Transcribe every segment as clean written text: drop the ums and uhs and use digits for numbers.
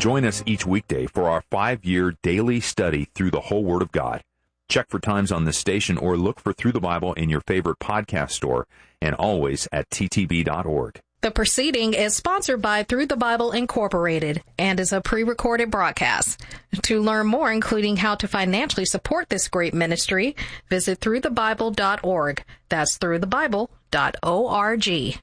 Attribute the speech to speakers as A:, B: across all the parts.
A: Join us each weekday for our 5-year daily study through the whole Word of God. Check for times on this station or look for Through the Bible in your favorite podcast store and always at ttb.org.
B: The proceeding is sponsored by Through the Bible Incorporated and is a pre-recorded broadcast. To learn more, including how to financially support this great ministry, visit throughthebible.org. That's throughthebible.org.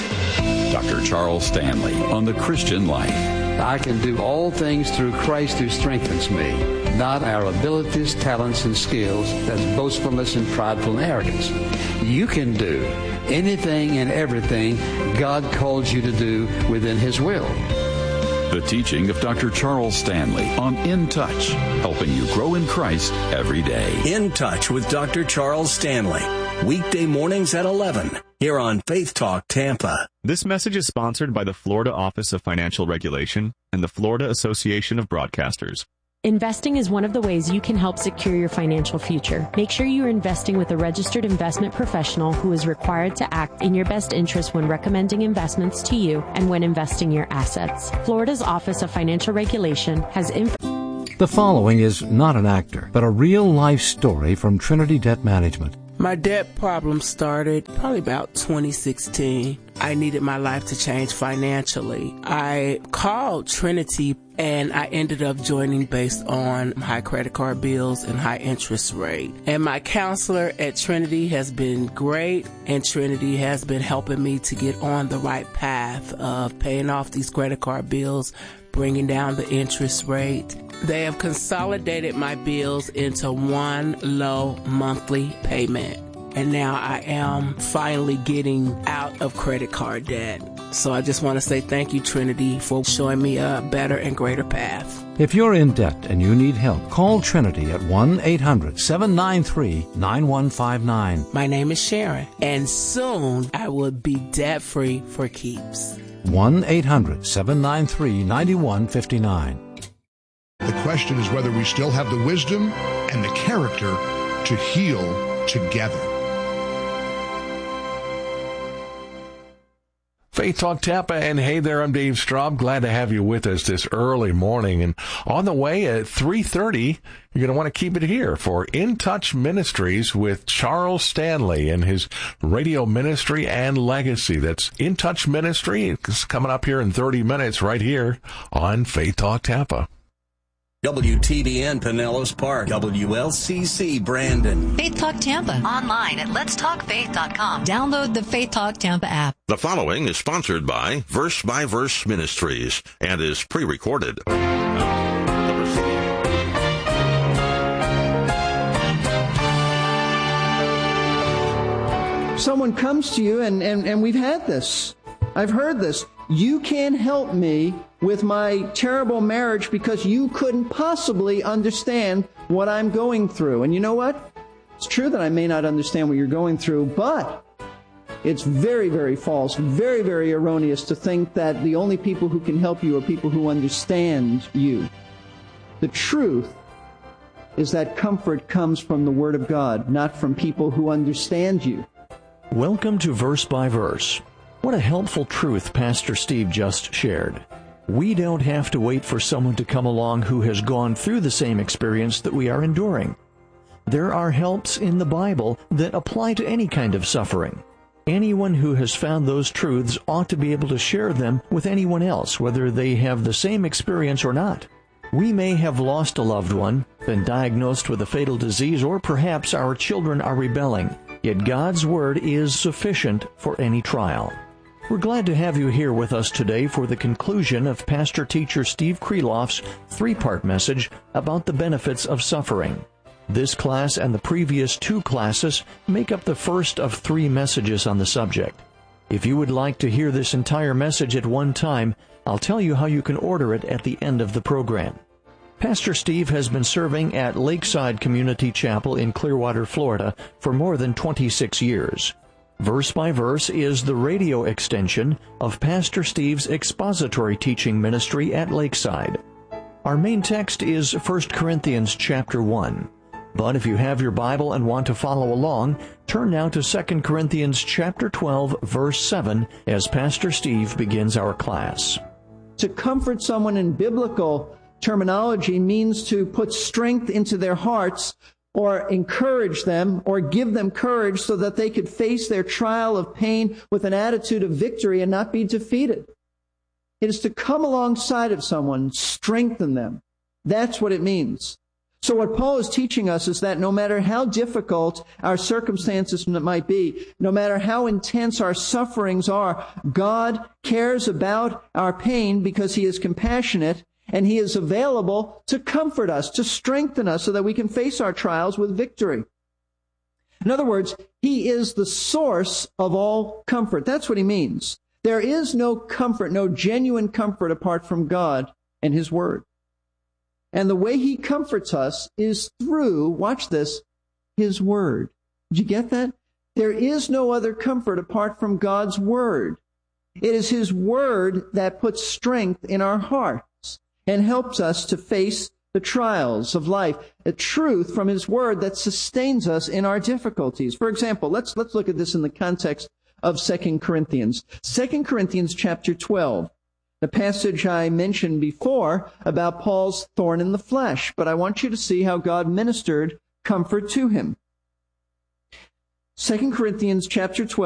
C: Dr. Charles Stanley on the Christian life.
D: I can do all things through Christ who strengthens me, not our abilities, talents, and skills. That's boastfulness and prideful arrogance. You can do anything and everything God calls you to do within His will.
C: The teaching of Dr. Charles Stanley on In Touch, helping you grow in Christ every day.
E: In Touch with Dr. Charles Stanley, weekday mornings at 11, here on Faith Talk Tampa.
F: This message is sponsored by the Florida Office of Financial Regulation and the Florida Association of Broadcasters.
G: Investing is one of the ways you can help secure your financial future. Make sure you are investing with a registered investment professional who is required to act in your best interest when recommending investments to you and when investing your assets. Florida's Office of Financial Regulation has
H: The following is not an actor, but a real-life story from Trinity Debt Management.
I: My debt problem started probably about 2016. I needed my life to change financially. I called Trinity and I ended up joining based on high credit card bills and high interest rate. And my counselor at Trinity has been great, and Trinity has been helping me to get on the right path of paying off these credit card bills, bringing down the interest rate. They have consolidated my bills into one low monthly payment. And now I am finally getting out of credit card debt. So I just want to say thank you, Trinity, for showing me a better and greater path.
H: If you're in debt and you need help, call Trinity at 1-800-793-9159.
I: My name is Sharon, and soon I will be debt-free for keeps.
H: 1-800-793-9159.
J: The question is whether we still have the wisdom and the character to heal together.
K: Faith Talk Tampa, and hey there, I'm Dave Straub. Glad to have you with us this early morning. And on the way at 3:30, you're going to want to keep it here for In Touch Ministries with Charles Stanley and his radio ministry and legacy. That's In Touch Ministry. It's coming up here in 30 minutes right here on Faith Talk Tampa.
E: WTBN Pinellas Park, WLCC Brandon.
L: Faith Talk Tampa. Online at letstalkfaith.com. Download the Faith Talk Tampa app.
M: The following is sponsored by Verse by Verse Ministries and is pre-recorded.
N: Someone comes to you, and we've had this. I've heard this. You can't help me with my terrible marriage because you couldn't possibly understand what I'm going through. And you know what? It's true that I may not understand what you're going through, but it's very, very false, very, very erroneous to think that the only people who can help you are people who understand you. The truth is that comfort comes from the Word of God, not from people who understand you.
O: Welcome to Verse by Verse. What a helpful truth Pastor Steve just shared. We don't have to wait for someone to come along who has gone through the same experience that we are enduring. There are helps in the Bible that apply to any kind of suffering. Anyone who has found those truths ought to be able to share them with anyone else, whether they have the same experience or not. We may have lost a loved one, been diagnosed with a fatal disease, or perhaps our children are rebelling. Yet God's Word is sufficient for any trial. We're glad to have you here with us today for the conclusion of Pastor-Teacher Steve Kreloff's 3-part message about the benefits of suffering. This class and the previous 2 classes make up the first of 3 messages on the subject. If you would like to hear this entire message at one time, I'll tell you how you can order it at the end of the program. Pastor Steve has been serving at Lakeside Community Chapel in Clearwater, Florida for more than 26 years. Verse by Verse is the radio extension of Pastor Steve's expository teaching ministry at Lakeside. Our main text is 1 Corinthians chapter 1. But if you have your Bible and want to follow along, turn now to 2 Corinthians chapter 12, verse 7, as Pastor Steve begins our class.
N: To comfort someone in biblical terminology means to put strength into their hearts or encourage them or give them courage so that they could face their trial of pain with an attitude of victory and not be defeated. It is to come alongside of someone, strengthen them. That's what it means. So what Paul is teaching us is that no matter how difficult our circumstances might be, no matter how intense our sufferings are, God cares about our pain because He is compassionate, and He is available to comfort us, to strengthen us so that we can face our trials with victory. In other words, He is the source of all comfort. That's what He means. There is no comfort, no genuine comfort apart from God and His Word. And the way He comforts us is through, watch this, His Word. Did you get that? There is no other comfort apart from God's Word. It is His Word that puts strength in our hearts and helps us to face the trials of life. A truth from His Word that sustains us in our difficulties. For example, let's look at this in the context of 2 Corinthians. 2 Corinthians chapter 12. The passage I mentioned before about Paul's thorn in the flesh, but I want you to see how God ministered comfort to him. 2 Corinthians chapter 12.